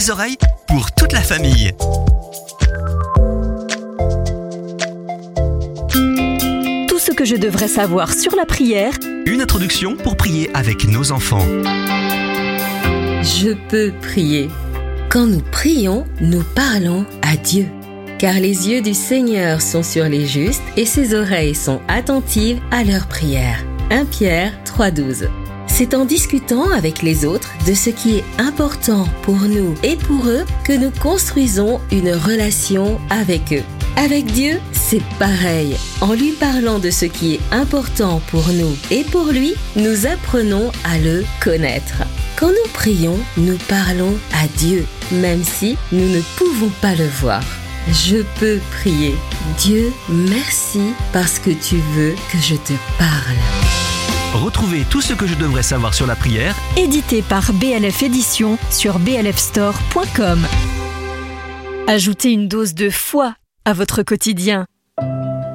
les oreilles pour toute la famille. Tout ce que je devrais savoir sur la prière. Une introduction pour prier avec nos enfants. Je peux prier. Quand nous prions, nous parlons à Dieu. Car les yeux du Seigneur sont sur les justes et ses oreilles sont attentives à leurs prières. 1 Pierre 3,12. C'est en discutant avec les autres de ce qui est important pour nous et pour eux que nous construisons une relation avec eux. Avec Dieu, c'est pareil. En lui parlant de ce qui est important pour nous et pour lui, nous apprenons à le connaître. Quand nous prions, nous parlons à Dieu, même si nous ne pouvons pas le voir. Je peux prier. Dieu, merci parce que tu veux que je te parle. Retrouvez tout ce que je devrais savoir sur la prière, Édité par BLF Éditions sur blfstore.com. Ajoutez une dose de foi à votre quotidien